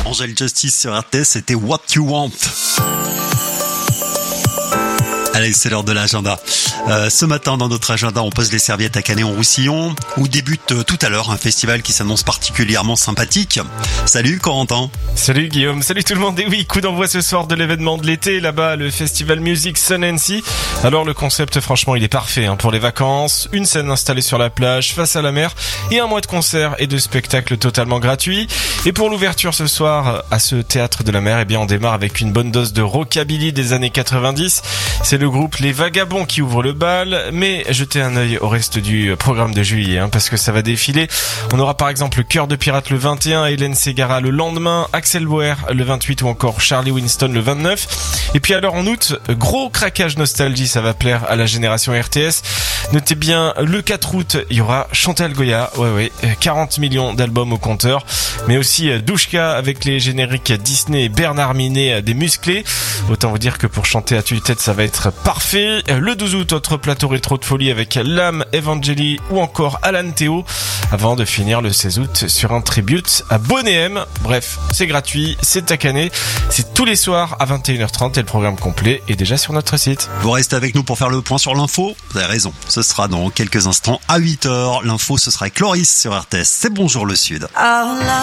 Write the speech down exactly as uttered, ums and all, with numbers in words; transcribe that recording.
Angel Justice sur R T S, c'était What You Want. Allez, c'est l'heure de l'agenda. Euh, ce matin, dans notre agenda, on pose les serviettes à Canet-en-Roussillon, où débute euh, tout à l'heure un festival qui s'annonce particulièrement sympathique. Salut Corentin. Salut Guillaume, salut tout le monde. Et oui, coup d'envoi ce soir de l'événement de l'été, là-bas, le festival Music Sun and Sea. Alors le concept, franchement, il est parfait hein, pour les vacances. Une scène installée sur la plage, face à la mer, et un mois de concerts et de spectacles totalement gratuits. Et pour l'ouverture ce soir, à ce théâtre de la mer, eh bien, on démarre avec une bonne dose de rockabilly des années quatre-vingt-dix. C'est le groupe Les Vagabonds qui ouvre le bal, mais jetez un œil au reste du programme de juillet, hein, parce que ça va défiler. On aura par exemple Cœur de Pirate le vingt et un, Hélène Ségara le lendemain, Axel Bauer le vingt-huit ou encore Charlie Winston le vingt-neuf. Et puis alors en août, gros craquage nostalgie, ça va plaire à la génération R T S. Notez bien, le quatre août, il y aura Chantal Goya, ouais ouais, quarante millions d'albums au compteur, mais aussi Douchka avec les génériques Disney et Bernard Minet des musclés. Autant vous dire que pour chanter à tue-tête, ça va être parfait. Le douze août, autre plateau rétro de folie avec Lam, Evangeli ou encore Alan Théo, avant de finir le seize août sur un tribute à Bonnet M. Bref, c'est gratuit, c'est à Canet, c'est tous les soirs à vingt et une heures trente et le programme complet est déjà sur notre site. Vous restez avec nous pour faire le point sur l'info. Vous avez raison, ce sera dans quelques instants à huit heures. L'info, ce sera avec Loris sur R T S. C'est Bonjour le Sud.